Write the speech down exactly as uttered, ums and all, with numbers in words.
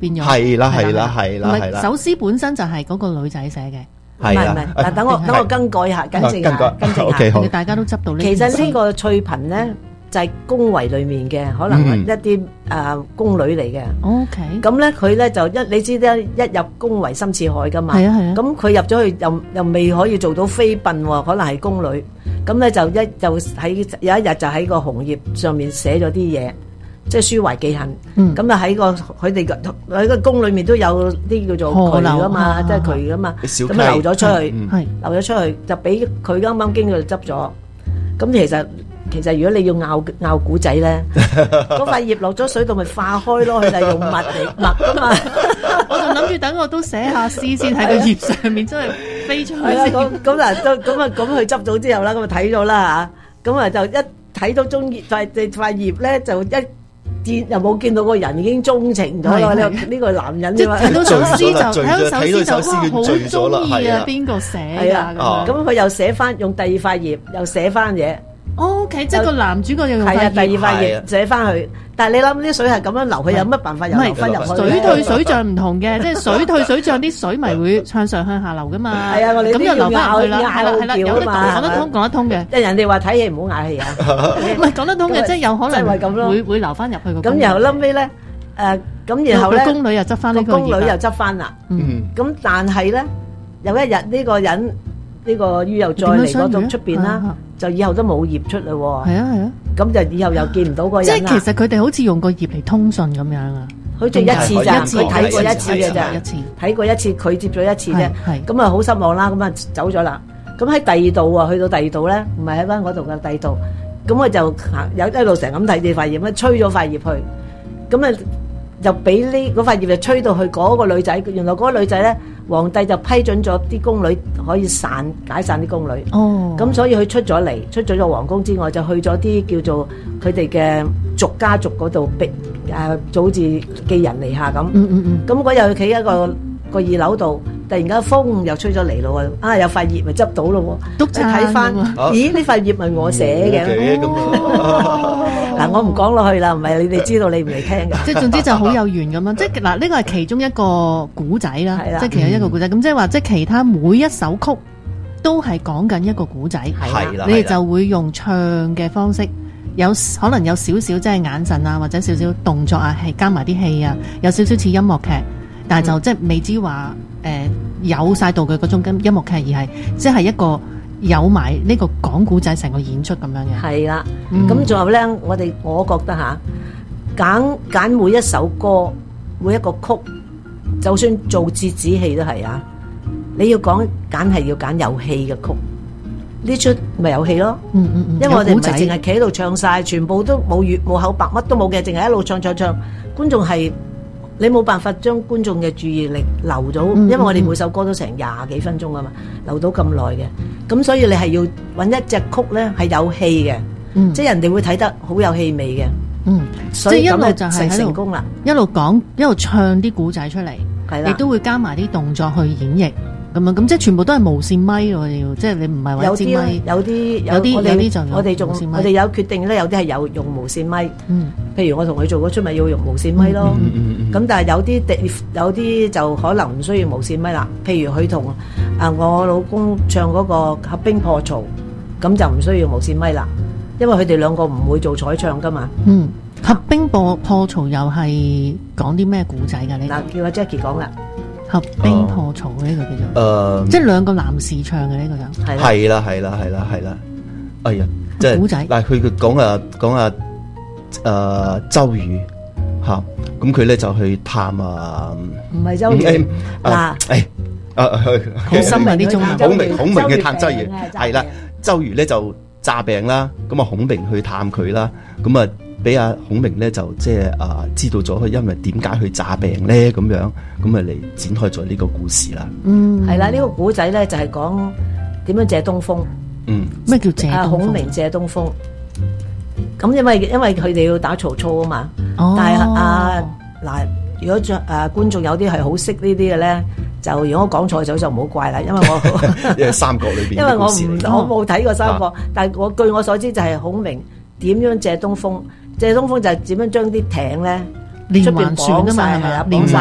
變咗。 係啦係啦係啦係啦。 首詩本身就係嗰個女仔寫嘅。 唔係唔係，嗱等我等我更改下，更正下，更正下。 我哋大家都執到呢。 其實呢個翠屏咧就係宮闈裡面嘅，可能一啲誒宮女嚟嘅。 O K。 咁咧佢咧就一你知咧一入宮闈深似海噶嘛。 係啊係啊。 咁佢入咗去又又未可以做到妃嬪喎，可能係宮女。咁咧就一就喺有一日就喺個紅葉上面寫咗啲嘢。即係抒懷記恨，咁啊喺個佢哋喺個宮裏面都有啲叫做渠噶嘛，即係渠噶嘛，咁啊流咗出去，流咗出去就俾佢啱啱經過執咗。咁其實其實如果你要拗拗古仔咧，嗰塊葉落咗水度咪化開咯，佢就係用墨嚟墨噶嘛。 我就諗住等我都寫下詩先喺個葉上面，真係飛出去。 係啦，咁咁嗱，都咁啊，咁佢執到之後啦，咁啊睇咗啦嚇，咁啊就一睇到中意塊塊葉咧就一。見又冇見到個人已經鍾情咗啦，呢呢個男人啫嘛。 睇到首詩就睇到首詩就哇好中意啊！邊個寫啊？ 咁佢又寫翻用第二塊葉又寫翻嘢。 O K，即係個男主角又用係啊第二塊葉寫翻去。但係你諗啲水係咁樣流，佢有乜辦法又流翻入去？ 水退水漲唔同嘅，即係水退水漲，啲水咪會向上向下流噶嘛。 係啊，我哋咁又流翻去啦，係啦係啦，有得講得通講得通嘅。 即係人哋話睇戲唔好嗌戲啊， 唔係講得通嘅，即係有可能會會流翻入去個。 咁然後後尾咧，誒咁然後咧， 宮女又執翻呢個葉， 宮女又執翻啦。嗯，咁但係咧，有一日呢個人呢個魚又再嚟嗰度出邊啦，就以後都冇葉出啦。 係啊係啊。 咁就以後又見唔到個人啦。 即係其實佢哋好似用個葉嚟通訊咁樣啊。 佢就一次咋，佢睇過一次嘅咋， 一次睇過一次，佢接咗一次啫。咁啊好失望啦，咁啊走咗啦。咁喺第二度啊，去到第二度咧，唔係喺翻嗰度嘅第二度。咁我就行有一路成咁睇住塊葉，咁吹咗塊葉去。咁啊就俾呢嗰塊葉就吹到去嗰個女仔。原來嗰個女仔咧，皇帝就批准咗啲宮女可以散解散啲宮女。哦。咁所以佢出咗嚟，出咗咗皇宮之外，就去咗啲叫做佢哋嘅族家族嗰度，逼誒就好似寄人籬下咁。嗯嗯嗯。咁嗰日佢企喺個個二樓度，突然間風又吹咗嚟咯喎！啊，有塊葉咪執到咯喎！你睇翻，咦？呢塊葉咪我寫嘅。嗱，我唔講落去啦，唔係你哋知道你唔嚟聽㗎。 即係總之就好有緣咁樣，即係嗱呢個係其中一個古仔啦，即係其中一個古仔。咁即係話，即係其他每一首曲都係講緊一個古仔。 係啦， 你哋就會用唱嘅方式，有可能有少少即係眼神啊，或者少少動作啊，係加埋啲戲啊，有少少似音樂劇。但係就即係未知話誒、呃、有晒道具嗰種音樂劇，而係即係一個有埋呢個講古仔成個演出咁樣嘅。 係啦，咁仲有咧，我哋我覺得吓揀揀每一首歌，每一個曲，就算做折子戲都係啊，你要講揀係要揀有戲嘅曲，呢出咪有戲咯。嗯嗯嗯，因為我哋唔係淨係企喺度唱晒，全部都冇粵冇口白，乜都冇嘅，淨係一路唱唱唱，觀眾係。你冇辦法將觀眾嘅注意力留到，因為我哋每首歌都成廿幾分鐘啊嘛，留到咁耐嘅，咁所以你係要揾一隻曲咧係有戲嘅，嗯、即係人哋會睇得好有氣味嘅，嗯，所以咁就成成功啦， 一路講一路唱啲古仔出嚟， 係啦， 亦都會加埋啲動作去演繹。咁樣咁即係全部都係無線咪喎，要即係你唔係話支咪， 有啲有啲有啲就我哋仲我哋有決定咧，有啲係有用無線咪，嗯，譬如我同佢做嗰出咪要用無線咪咯，咁、嗯嗯嗯、但係有啲有啲就可能唔需要無線咪啦，譬如佢同啊我老公唱嗰個合冰破槽，咁就唔需要無線咪啦，因為佢哋兩個唔會做彩唱噶嘛，嗯， 合冰破破槽又係講啲咩古仔㗎？呢嗱叫阿 Jackie 講啦。 合冰破槽呢個叫做，誒、呃，即係兩個男士唱嘅呢個就係啦係啦係啦係啦，哎呀，即係古仔， 嗱佢佢講啊講啊誒周瑜吓，咁佢咧就去探啊， 唔係周瑜嗱，誒誒好深啊呢種孔明孔明去探周瑜，係啦，周瑜咧就詐病啦，咁啊孔明去探佢啦，咁啊。俾阿孔明咧就即係啊知道咗佢因為點解去詐病咧咁樣，咁啊嚟展開咗呢個故事啦。 嗯，係啦，呢個古仔咧就係講點樣借東風。 嗯，咩叫借東風？啊， 孔明借東風。咁因為因為佢哋要打曹操啊嘛。哦。但係啊嗱，如果誒、啊、觀眾有啲係好識呢啲嘅咧，就如果我講錯咗就唔好怪啦，因為我因為三國裏邊， 因為我唔我冇睇過三國，啊、但係我據我所知就係孔明點樣借東風。借東風就係點樣將啲艇咧出邊綁晒，係咪啊？綁晒。